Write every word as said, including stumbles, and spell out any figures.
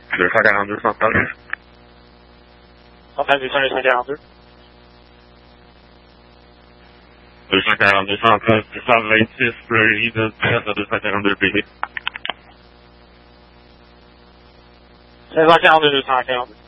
deux cent quarante-deux centrale. Centrale deux cent quarante-deux. deux cent quarante-deux centrale, six cent vingt-six, Fleury, de deux cent quarante-deux P D. seize cent quarante-deux, deux cent quarante-deux.